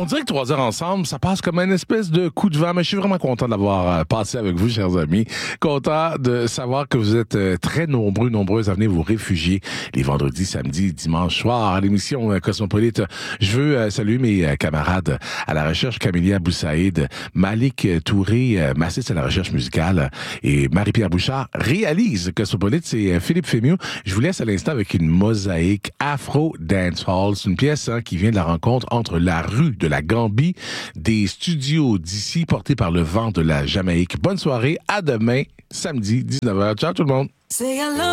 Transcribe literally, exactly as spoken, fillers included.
on dirait que trois heures ensemble, ça passe comme une espèce de coup de vent, mais je suis vraiment content d'avoir passé avec vous, chers amis. Content de savoir que vous êtes très nombreux, nombreuses à venir vous réfugier les vendredis, samedis, dimanches soirs à l'émission Cosmopolite. Je veux saluer mes camarades à la recherche, Camélia Boussaïd, Malik Touré, m'assiste à la recherche musicale, et Marie-Pierre Bouchard réalise Cosmopolite. C'est Philippe Fémieux. Je vous laisse à l'instant avec une mosaïque Afro Dancehall. C'est une pièce hein, qui vient de la rencontre entre la rue de la Gambie, des studios d'ici, portés par le vent de la Jamaïque. Bonne soirée, à demain, samedi, dix-neuf heures. Ciao tout le monde!